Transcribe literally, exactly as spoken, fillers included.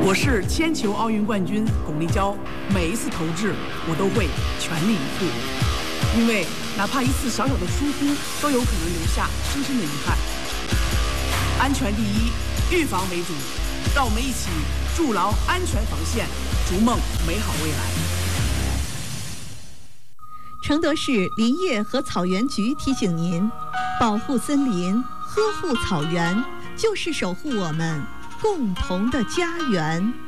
我是铅球奥运冠军巩立姣，每一次投掷我都会全力以赴，因为哪怕一次小小的疏忽，都有可能留下深深的遗憾。安全第一，预防为主，让我们一起筑牢安全防线，逐梦美好未来。 承德市林业和草原局提醒您：保护森林，呵护草原，就是守护我们共同的家园。